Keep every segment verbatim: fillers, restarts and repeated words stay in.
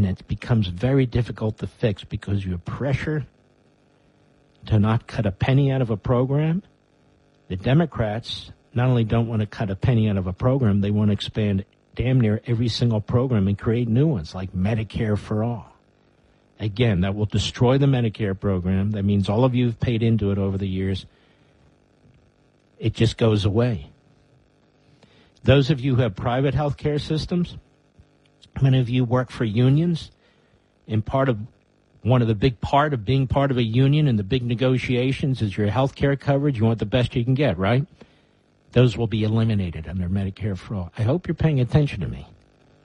and it becomes very difficult to fix because you have pressure to not cut a penny out of a program. The Democrats not only don't want to cut a penny out of a program, they want to expand damn near every single program and create new ones like Medicare for All. Again, that will destroy the Medicare program. That means all of you have paid into it over the years. It just goes away. Those of you who have private health care systems, many of you work for unions, and part of one of the big part of being part of a union and the big negotiations is your health care coverage. You want the best you can get, right? Those will be eliminated under Medicare for All. I hope you're paying attention to me.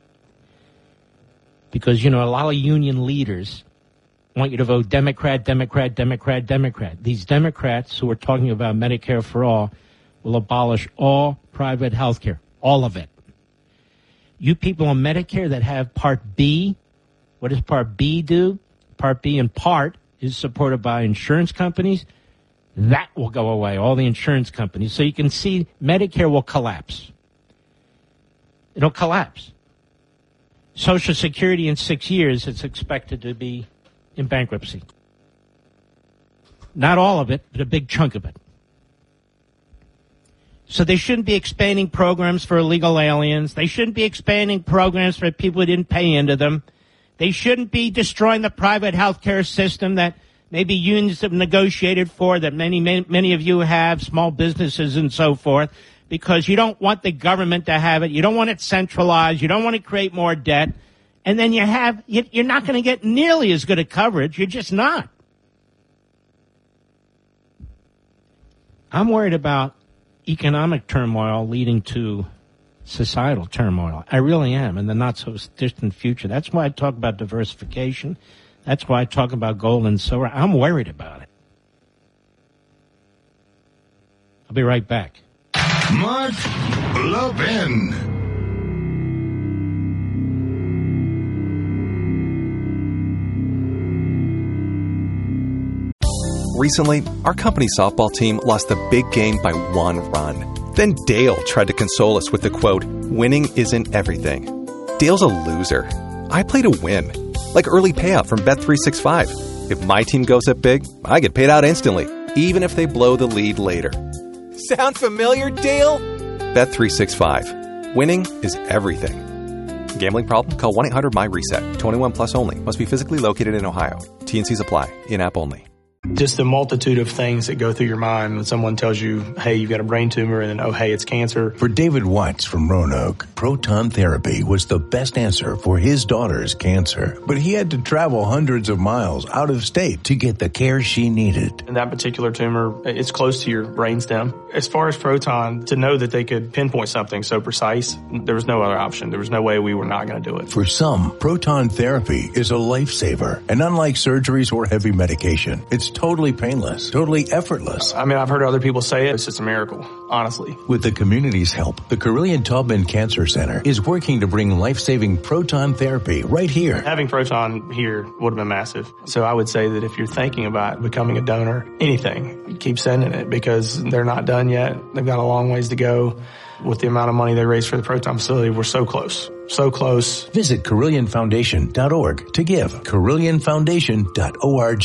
Because, you know, a lot of union leaders want you to vote Democrat, Democrat, Democrat, Democrat. These Democrats who are talking about Medicare for All will abolish all private health care, all of it. You people on Medicare that have Part B, what does Part B do? Part B in part is supported by insurance companies. That will go away, all the insurance companies. So you can see Medicare will collapse. It'll collapse. Social Security in six years, it's expected to be in bankruptcy. Not all of it, but a big chunk of it. So they shouldn't be expanding programs for illegal aliens. They shouldn't be expanding programs for people who didn't pay into them. They shouldn't be destroying the private health care system that maybe unions have negotiated for, that many, many, many of you have, small businesses and so forth, because you don't want the government to have it. You don't want it centralized. You don't want to create more debt. And then you have, you're not going to get nearly as good a coverage. You're just not. I'm worried about economic turmoil leading to societal turmoil. I really am in the not-so-distant future. That's why I talk about diversification. That's why I talk about gold and silver. I'm worried about it. I'll be right back. Mark Levin. Recently, our company softball team lost the big game by one run. Then Dale tried to console us with the quote, "Winning isn't everything." Dale's a loser. I play to win. Like early payout from Bet three sixty-five. If my team goes up big, I get paid out instantly, even if they blow the lead later. Sound familiar, Dale? Bet three sixty-five. Winning is everything. Gambling problem? Call one eight hundred M Y reset. twenty-one plus only. Must be physically located in Ohio. T and Cs apply. In-app only. Just a multitude of things that go through your mind when someone tells you, hey, you've got a brain tumor, and then, oh, hey, it's cancer. For David Watts from Roanoke, proton therapy was the best answer for his daughter's cancer. But he had to travel hundreds of miles out of state to get the care she needed. And that particular tumor, it's close to your brainstem. As far as proton, to know that they could pinpoint something so precise, there was no other option. There was no way we were not going to do it. For some, proton therapy is a lifesaver. And unlike surgeries or heavy medication, it's totally painless, totally effortless. I mean, I've heard other people say it. It's just a miracle, honestly. With the community's help, the Carillion Taubman Cancer Center is working to bring life-saving proton therapy right here. Having proton here would have been massive. So I would say that if you're thinking about becoming a donor, anything, keep sending it because they're not done yet. They've got a long ways to go. With the amount of money they raised for the proton facility, we're so close. So close. Visit Carillion Foundation dot org to give. Carillion Foundation dot org.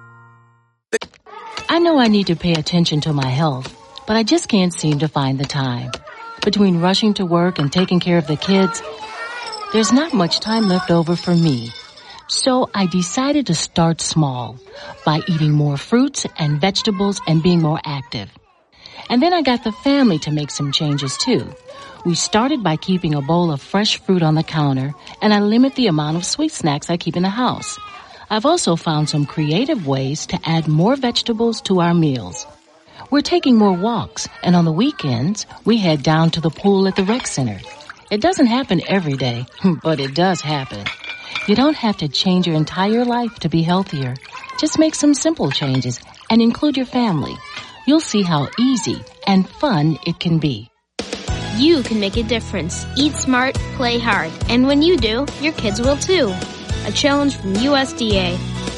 I know I need to pay attention to my health, but I just can't seem to find the time. Between rushing to work and taking care of the kids, there's not much time left over for me. So I decided to start small by eating more fruits and vegetables and being more active. And then I got the family to make some changes too. We started by keeping a bowl of fresh fruit on the counter, and I limit the amount of sweet snacks I keep in the house. I've also found some creative ways to add more vegetables to our meals. We're taking more walks, and on the weekends, we head down to the pool at the rec center. It doesn't happen every day, but it does happen. You don't have to change your entire life to be healthier. Just make some simple changes and include your family. You'll see how easy and fun it can be. You can make a difference. Eat smart, play hard. And when you do, your kids will too. A challenge from U S D A.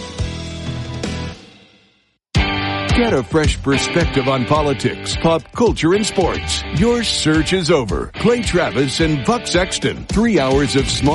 Get a fresh perspective on politics, pop culture, and sports. Your search is over. Clay Travis and Buck Sexton. Three hours of smart